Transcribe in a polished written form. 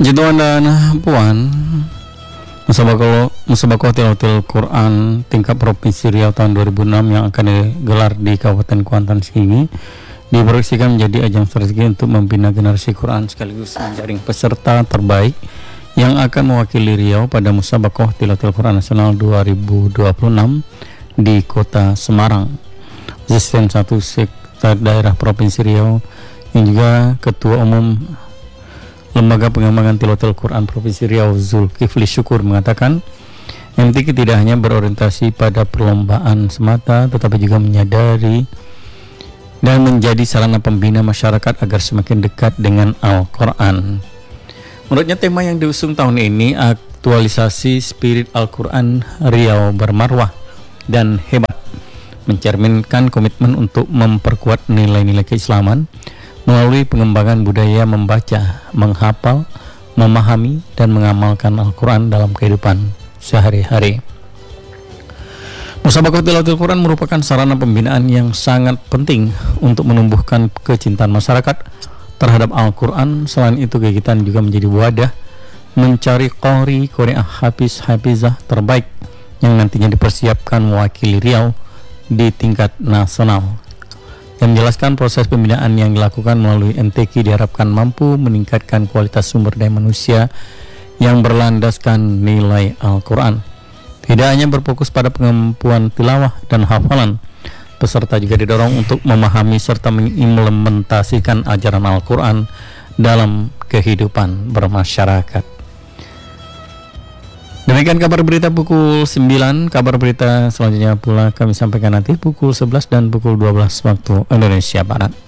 Tuan dan Puan, Musabakoh Tilawatil Quran tingkat Provinsi Riau tahun 2006 yang akan digelar di Kabupaten Kuantan ini diproyeksikan menjadi ajang strategi untuk membina generasi Quran sekaligus menjaring peserta terbaik yang akan mewakili Riau pada Musabakoh Tilawatil Quran Nasional 2026 di Kota Semarang. Asisten 1 Sekretariat Daerah Provinsi Riau yang juga Ketua Umum Lembaga Pengembangan Tilawatil Quran Provinsi Riau Zulkifli Syukur mengatakan MTQ tidak hanya berorientasi pada perlombaan semata tetapi juga menyadari dan menjadi sarana pembina masyarakat agar semakin dekat dengan Al-Quran. Menurutnya tema yang diusung tahun ini aktualisasi spirit Al-Quran Riau bermarwah dan hebat, mencerminkan komitmen untuk memperkuat nilai-nilai keislaman melalui pengembangan budaya membaca, menghafal, memahami, dan mengamalkan Al-Quran dalam kehidupan sehari-hari. Musabakoh Tilawatil Quran merupakan sarana pembinaan yang sangat penting untuk menumbuhkan kecintaan masyarakat terhadap Al-Quran. Selain itu, kegiatan juga menjadi wadah mencari qori hafizah terbaik yang nantinya dipersiapkan mewakili Riau di tingkat nasional. Yang menjelaskan proses pembinaan yang dilakukan melalui MTQ diharapkan mampu meningkatkan kualitas sumber daya manusia yang berlandaskan nilai Al-Quran. Tidak hanya berfokus pada kemampuan tilawah dan hafalan, peserta juga didorong untuk memahami serta mengimplementasikan ajaran Al-Quran dalam kehidupan bermasyarakat. Demikian kabar berita pukul 9. Kabar berita selanjutnya pula kami sampaikan nanti pukul 11 dan pukul 12 waktu Indonesia Barat.